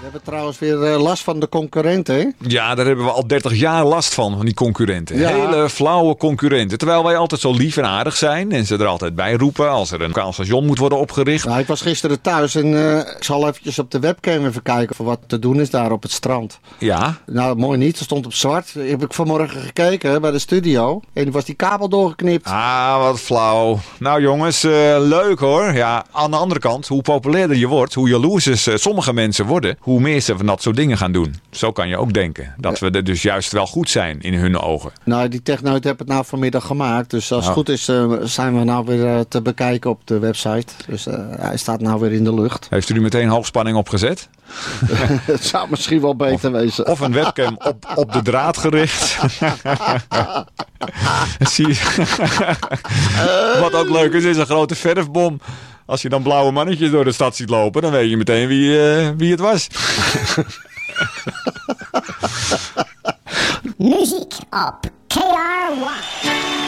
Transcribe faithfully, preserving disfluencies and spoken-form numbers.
hebben trouwens weer uh, last van de concurrenten, hè? Ja, daar hebben we al dertig jaar last van, van die concurrenten. Ja. Hele flauwe concurrenten. Terwijl wij altijd zo lief en aardig zijn en ze er altijd bij roepen als er een lokaal station moet worden opgericht. Nou, ik was gisteren thuis en uh, ik zal eventjes op de webcam even kijken voor wat te doen is daar op het strand. Ja. Nou, mooi niet. Er stond op zwart. Heb ik vanmorgen gekeken bij de studio. En was die kabel doorgeknipt. Ah, wat flauw. Nou jongens, uh, leuk hoor. Ja, aan de andere kant, hoe populairder je wordt, hoe jaloers uh, sommige mensen worden, hoe meer ze van dat soort dingen gaan doen. Zo kan je ook denken. Dat we er dus juist wel goed zijn in hun ogen. Nou, die techneut heeft het nou vanmiddag gemaakt. Dus als het Oh. goed is, uh, zijn we nou weer uh, te bekijken op de website. Dus uh, hij staat nou weer in de lucht. Heeft u nu meteen hoogspanning opgezet? Het zou misschien wel beter of, wezen. Of een webcam op, op de draad gericht. Zie je? Wat ook leuk is, is een grote verfbom. Als je dan blauwe mannetjes door de stad ziet lopen, dan weet je meteen wie, uh, wie het was. Muziek op K R one.